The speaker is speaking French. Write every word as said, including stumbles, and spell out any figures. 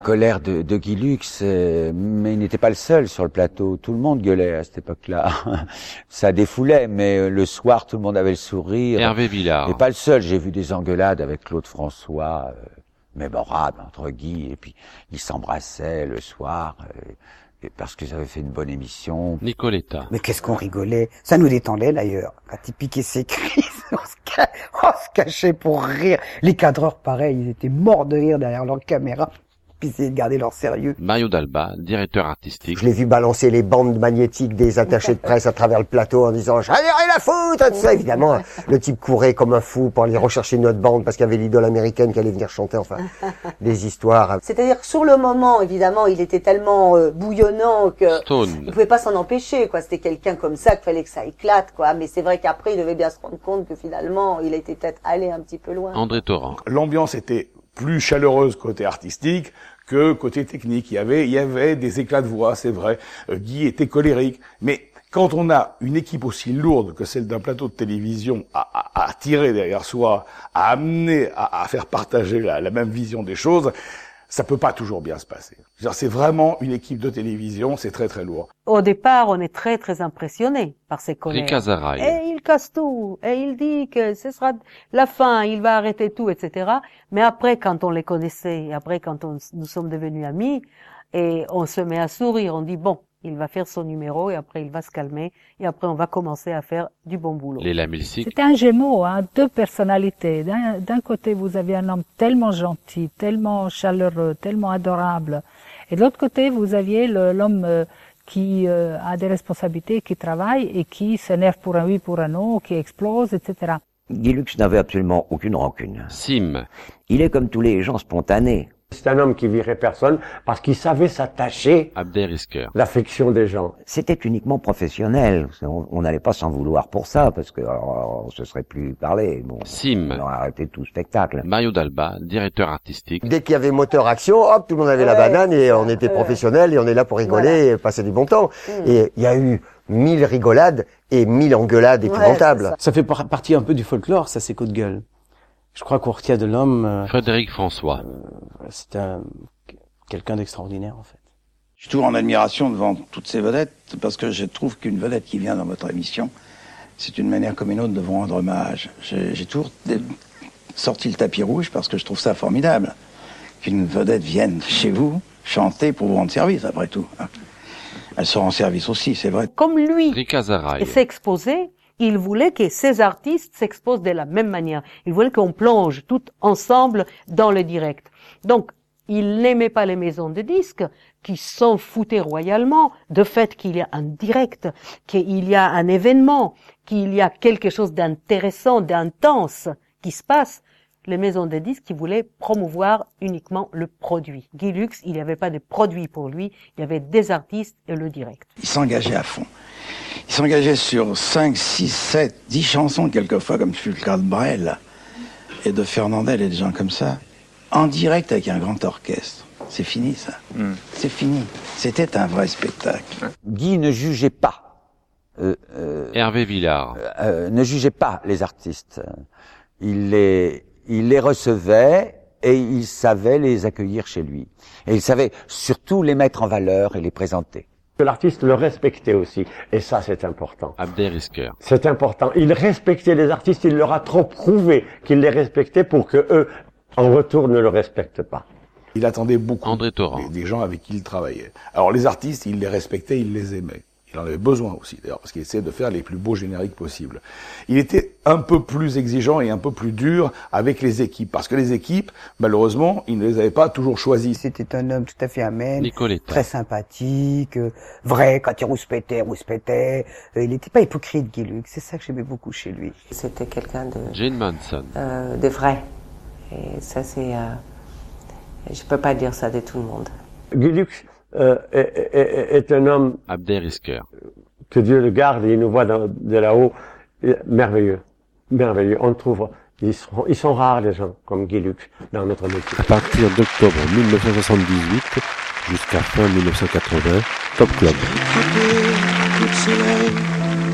Colère de, de Guy Lux, euh, mais il n'était pas le seul sur le plateau. Tout le monde gueulait à cette époque-là. Ça défoulait, mais euh, le soir, tout le monde avait le sourire. Hervé Villard. Et pas le seul. J'ai vu des engueulades avec Claude François, euh, mémorables entre Guy, et puis ils s'embrassaient le soir, euh, et parce qu'ils avaient fait une bonne émission. Nicoletta. Mais qu'est-ce qu'on rigolait. Ça nous détendait d'ailleurs. Quand il piquait ses crises, on se, ca... on se cachait pour rire. Les cadreurs, pareil, ils étaient morts de rire derrière leur caméra. Puis essayer de garder leur sérieux. Mario Dalba, directeur artistique. Je l'ai vu balancer les bandes magnétiques des attachés de presse à travers le plateau en disant « J'en ai rien à foutre !» tout ça. Évidemment, le type courait comme un fou pour aller rechercher une autre bande parce qu'il y avait l'idole américaine qui allait venir chanter, enfin, des histoires. C'est-à-dire que sur le moment, évidemment, il était tellement euh, bouillonnant que Stone. il pouvait pas s'en empêcher, quoi. C'était quelqu'un comme ça qu'il fallait que ça éclate, quoi. Mais c'est vrai qu'après, il devait bien se rendre compte que finalement, il était peut-être allé un petit peu loin. André Torrent. L'ambiance était plus chaleureuse côté artistique que côté technique. Il y avait, il y avait des éclats de voix, c'est vrai. Euh, Guy était colérique. Mais quand on a une équipe aussi lourde que celle d'un plateau de télévision à, à, à tirer derrière soi, à amener, à, à faire partager la, la même vision des choses, ça peut pas toujours bien se passer. C'est vraiment une équipe de télévision, c'est très très lourd. Au départ, on est très très impressionné par ces colères. Rika Zaraï. Et il casse tout, et il dit que ce sera la fin, il va arrêter tout, et cetera. Mais après, quand on les connaissait, et après quand on, nous sommes devenus amis, et on se met à sourire, on dit bon, il va faire son numéro, et après il va se calmer, et après on va commencer à faire du bon boulot. Léla Milsic. C'était un Gémeaux, hein, deux personnalités. D'un, d'un côté, vous aviez un homme tellement gentil, tellement chaleureux, tellement adorable. Et de l'autre côté, vous aviez le, l'homme euh, qui euh, a des responsabilités, qui travaille et qui s'énerve pour un oui, pour un non, qui explose, et cetera. Guy Lux n'avait absolument aucune rancune. Sim. Il est comme tous les gens spontanés. C'est un homme qui virait personne parce qu'il savait s'attacher Abder Isker. l'affection des gens. C'était uniquement professionnel. On n'allait pas s'en vouloir pour ça, parce que alors, on se serait plus parlé. Bon, Sim. on aurait arrêté tout spectacle. Mario Dalba, directeur artistique. Dès qu'il y avait moteur action, hop, tout le monde avait la banane et on était professionnels et on est là pour rigoler Voilà. et passer du bon temps. Mmh. Et il y a eu mille rigolades et mille engueulades épouvantables. Ouais, ça. Ça fait partie un peu du folklore, ça, ces coups de gueule. Je crois qu'on retient de l'homme... Euh, Frédéric François. Euh, c'est un quelqu'un d'extraordinaire, en fait. Je suis toujours en admiration devant toutes ces vedettes, parce que je trouve qu'une vedette qui vient dans votre émission, c'est une manière comme une autre de vous rendre hommage. J'ai, j'ai toujours sorti le tapis rouge parce que je trouve ça formidable. Qu'une vedette vienne chez vous chanter pour vous rendre service, après tout. Elle se rend service aussi, c'est vrai. Comme lui Rika Zaraï. s'exposait, il voulait que ces artistes s'exposent de la même manière. Il voulait qu'on plonge tout ensemble dans le direct. Donc, il n'aimait pas les maisons de disques qui s'en foutaient royalement de fait qu'il y a un direct, qu'il y a un événement, qu'il y a quelque chose d'intéressant, d'intense qui se passe. Les maisons de disques qui voulaient promouvoir uniquement le produit. Guy Lux, il n'y avait pas de produit pour lui, il y avait des artistes et le direct. Il s'engageait à fond. Il s'engageait sur cinq, six, sept, dix chansons quelquefois, comme fut le cas de Brel et de Fernandel et des gens comme ça, en direct avec un grand orchestre. C'est fini, ça. Mm. C'est fini. C'était un vrai spectacle. Guy ne jugeait pas. Euh, euh, Hervé Villard. Euh, ne jugeait pas les artistes. Il les, il les recevait et il savait les accueillir chez lui. Et il savait surtout les mettre en valeur et les présenter. Que l'artiste le respectait aussi. Et ça, c'est important. Abder Isker. C'est important. Il respectait les artistes, il leur a trop prouvé qu'il les respectait pour que eux, en retour, ne le respectent pas. Il attendait beaucoup André Torrent. des, des gens avec qui il travaillait. Alors les artistes, il les respectait, il les aimait. Il en avait besoin aussi, d'ailleurs, parce qu'il essayait de faire les plus beaux génériques possibles. Il était un peu plus exigeant et un peu plus dur avec les équipes, parce que les équipes, malheureusement, il ne les avait pas toujours choisies. C'était un homme tout à fait amène, Nicoletta. très sympathique, euh, vrai, quand il rouspétait, rouspétait. Euh, il n'était pas hypocrite, Guy Lux, c'est ça que j'aimais beaucoup chez lui. C'était quelqu'un de, Jane Manson. euh, de vrai. Et ça, c'est... Euh, je peux pas dire ça de tout le monde. Guy Lux euh, est, est, est un homme Abder Isker. que Dieu le garde et il nous voit dans, de là-haut, merveilleux, merveilleux. On trouve, ils sont, ils sont rares les gens comme Guy Lux dans notre métier. À partir d'octobre mille neuf cent soixante-dix-huit jusqu'à fin mille neuf cent quatre-vingts, Top Club.